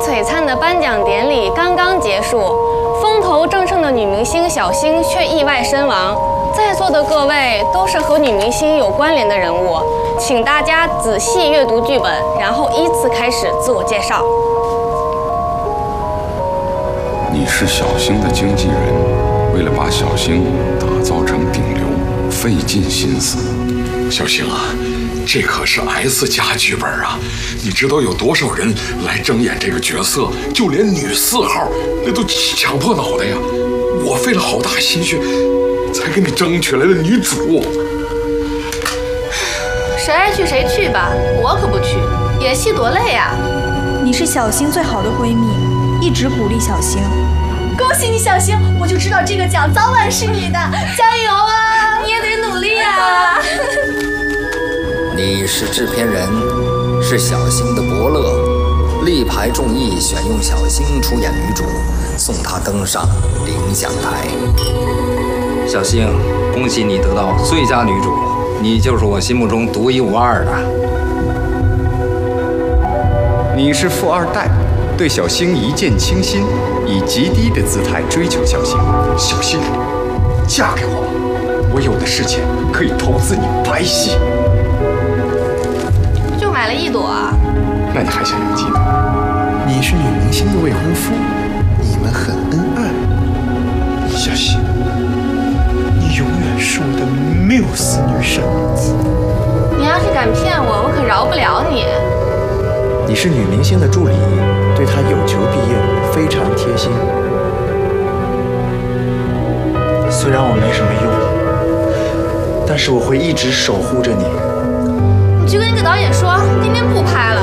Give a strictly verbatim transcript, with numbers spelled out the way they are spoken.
璀璨的颁奖典礼刚刚结束，风头正盛的女明星小星却意外身亡。在座的各位都是和女明星有关联的人物，请大家仔细阅读剧本，然后依次开始自我介绍。 你是小星的经纪人，为了把小星打造成顶流，费尽心思。 小星啊，这可是 S 加剧本啊！你知道有多少人来争演这个角色？就连女四号那都抢破脑袋呀！我费了好大心血，才给你争取来了女主。 谁爱去谁去吧，我可不去。演戏多累呀！ 你是小星最好的闺蜜，一直鼓励小星。 恭喜你，小星！我就知道这个奖早晚是你的，加油啊！ 你也得努力啊！ 你是制片人，是小星的伯乐，力排众议选用小星出演女主，送她登上领奖台。 小星，恭喜你得到最佳女主，你就是我心目中独一无二的。 你是富二代，对小星一见倾心，以极低的姿态追求小星。 小星，嫁给我吧，我有的是钱可以投资你拍戏。 就买了一朵啊？ 那你还想要几朵？ 你是女明星的未婚夫，你们很恩爱。 小星，你永远是我的缪斯女神。 你要是敢骗我，我可饶不了你。 你是女明星的助理，对她有求必应，非常贴心。 虽然我没什么用，但是我会一直守护着你。 你去跟那个导演说，今天不拍了。